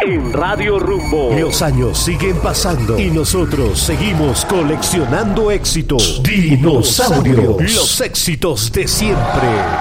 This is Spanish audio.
en Radio Rumbo. Los años siguen pasando y nosotros seguimos coleccionando éxitos. Dinosaurios, los éxitos de siempre.